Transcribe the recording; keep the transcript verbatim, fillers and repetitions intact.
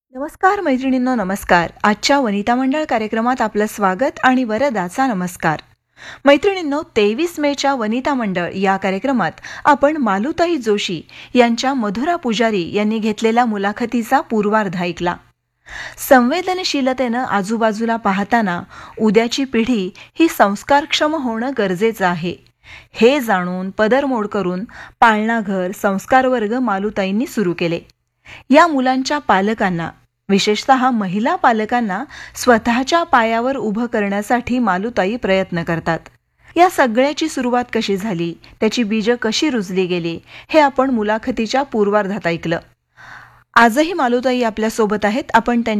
नमस्कार मैत्रिणींनो, नमस्कार. आजच्या वनिता मंडळ कार्यक्रमात आपलं स्वागत आणि वरदाचा नमस्कार. मैत्रिणींनो, तेवीस मेच्या वनिता मंडळ या कार्यक्रमात आपण मालुताई जोशी यांच्या मधुरा पुजारी यांनी घेतलेला मुलाखतीचा पूर्वार्ध ऐकला. संवेदनशीलतेनं आजूबाजूला पाहताना उद्याची पिढी ही संस्कारक्षम होणं गरजेचं आहे, हे जाणून पदरमोड करून पाळणाघर संस्कार वर्ग मालुताईंनी सुरू केले. या मुलांच्या पालकांना, विशेषतः महिला पालकांना स्वतःच्या पायावर उभं करण्यासाठी मालुताई प्रयत्न करतात. या सगळ्याची सुरुवात कशी झाली, त्याची बीजं कशी रुजली गेली, हे आपण मुलाखतीच्या पूर्वार्धात ऐकलं. आजही मालुताई आपल्यासोबत आहेत. आपण